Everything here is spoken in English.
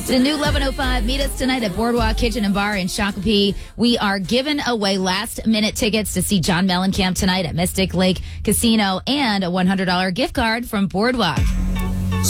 The new 1105. Meet us tonight at Boardwalk Kitchen and Bar in Shakopee. We are giving away last-minute tickets to see John Mellencamp tonight at Mystic Lake Casino and a $100 gift card from Boardwalk.